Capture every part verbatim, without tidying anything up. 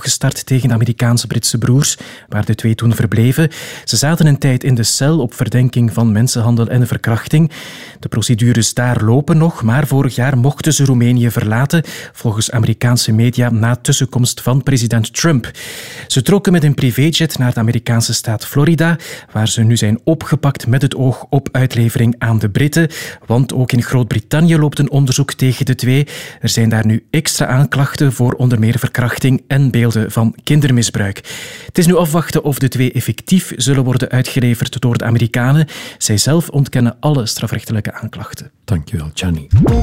gestart tegen de Amerikaans-Britse broers, waar de twee toen verbleven. Ze zaten een tijd in de cel op verdenking van mensenhandel en verkrachting. De procedures daar lopen nog, maar vorig jaar mochten ze Roemenië verlaten, volgens Amerikaanse media na tussenkomst van president Trump. Ze trokken met een privéjet naar de Amerikaanse staat Florida, waar ze nu zijn opgepakt met het oog op uitlevering aan de Britten. Want ook in Groot-Brittannië loopt een onderzoek tegen de twee. Er zijn daar nu extra aanklachten voor onder meer verkrachting en beelden van kindermisbruik. Het is nu afwachten of de twee effectief zullen worden uitgeleverd door de Amerikanen. Zij zelf ontkennen alle strafrechtelijke aanklachten. Dankjewel, Gianni.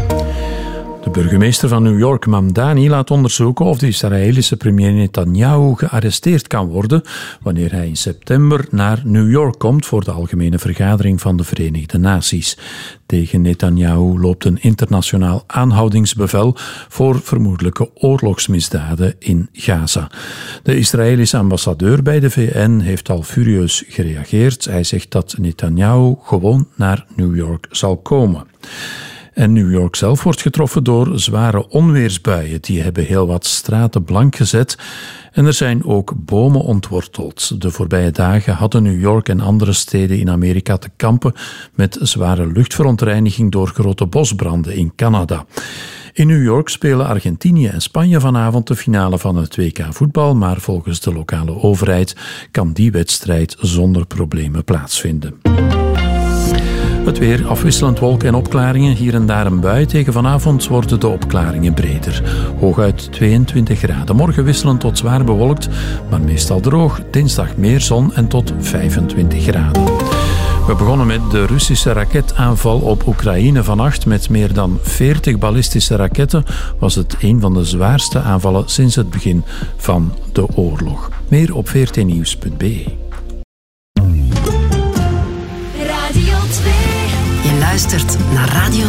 De burgemeester van New York, Mamdani, laat onderzoeken of de Israëlische premier Netanyahu gearresteerd kan worden wanneer hij in september naar New York komt voor de algemene vergadering van de Verenigde Naties. Tegen Netanyahu loopt een internationaal aanhoudingsbevel voor vermoedelijke oorlogsmisdaden in Gaza. De Israëlische ambassadeur bij de V N heeft al furieus gereageerd. Hij zegt dat Netanyahu gewoon naar New York zal komen. En New York zelf wordt getroffen door zware onweersbuien. Die hebben heel wat straten blank gezet. En er zijn ook bomen ontworteld. De voorbije dagen hadden New York en andere steden in Amerika te kampen met zware luchtverontreiniging door grote bosbranden in Canada. In New York spelen Argentinië en Spanje vanavond de finale van het W K voetbal, maar volgens de lokale overheid kan die wedstrijd zonder problemen plaatsvinden. Het weer, afwisselend wolken en opklaringen, hier en daar een bui. Tegen vanavond worden de opklaringen breder. Hooguit tweeëntwintig graden. Morgen wisselend tot zwaar bewolkt, maar meestal droog. Dinsdag meer zon en tot vijfentwintig graden. We begonnen met de Russische raketaanval op Oekraïne vannacht. Met meer dan veertig ballistische raketten was het een van de zwaarste aanvallen sinds het begin van de oorlog. Meer op v r t nieuws punt b e. Je luistert naar Radio